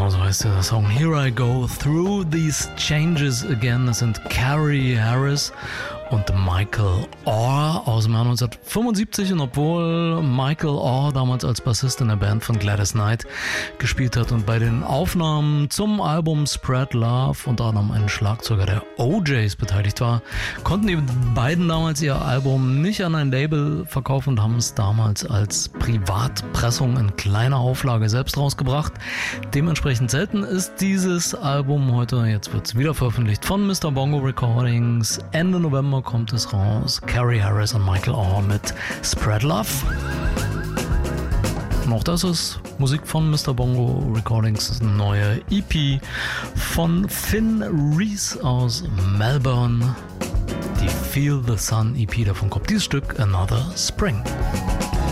So heißt der Song Here I Go Through These Changes Again. Das sind Carrie Harris und Michael Orr aus dem Jahr 1975. Und obwohl Michael Orr damals als Bassist in der Band von Gladys Knight gespielt hat und bei den Aufnahmen zum Album Spread Love unter anderem ein Schlagzeuger der OJs beteiligt war, konnten die beiden damals ihr Album nicht an ein Label verkaufen und haben es damals als Privatpressung in kleiner Auflage selbst rausgebracht. Dementsprechend selten ist dieses Album heute. Jetzt wird es wieder veröffentlicht von Mr. Bongo Recordings. Ende November kommt es raus. Carrie Harris und Michael Orr mit Spread Love. Und auch das ist Musik von Mr. Bongo Recordings, eine neue EP von Finn Reese aus Melbourne. Die Feel the Sun EP, davon kommt dieses Stück Another Spring.